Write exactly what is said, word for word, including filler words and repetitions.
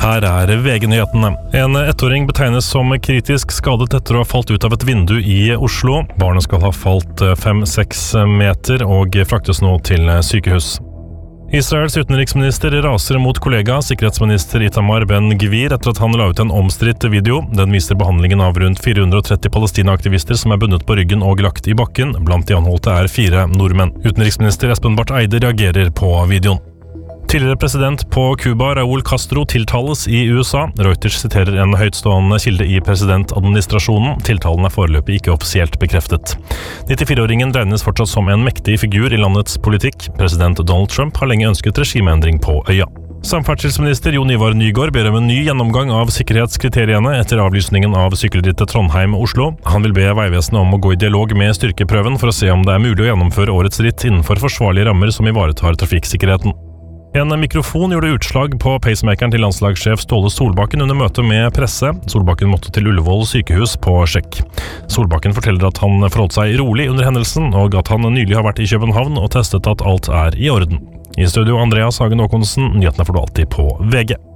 her er V G-nyhetene. En ettåring betegnes som kritisk skadet etter å ha falt ut av et vindu i Oslo. Barnet skal ha falt fem seks meter og fraktes nå til sykehus. Israels utenriksminister raser mot kollega, sikkerhetsminister Itamar Ben-Gvir, etter at han la ut en omstridt video. Den viser behandlingen av rundt fire hundre og tretti palestina-aktivister som er bundet på ryggen og lagt i bakken. Blant de anholdte er fire nordmenn. Utenriksminister Espen Barth Eide reagerer på videoen. Tidligere president på Cuba, Raúl Castro, tiltales i U S A. Reuters siterer en høytstående kilde i presidentadministrasjonen. Tiltalen er foreløpig ikke offisielt bekreftet. nittifire-åringen regnes fortsatt som en mektig figur i landets politikk. President Donald Trump har lenge ønsket regimeendring på øya. Samferdselsminister Jon Ivar Nygård ber om en ny gjennomgang av sikkerhetskriteriene etter avlysningen av sykkelrittet Trondheim-Oslo. Han vil be Vegvesenet om å gå i dialog med styrkeprøven for å se om det er mulig å gjennomføre årets ritt innenfor forsvarlige rammer som ivaretar trafikksikkerheten. En mikrofon gjorde utslag på pacemakeren til landslagssjef Ståle Solbakken under møte med presse. Solbakken måtte til Ullevål sykehus på sjekk. Solbakken forteller at han forholdt seg rolig under hendelsen, og at han nylig har vært i København og testet at alt er i orden. I studio Andreas Hagen Håkonsen, nyhetene får du alltid på V G.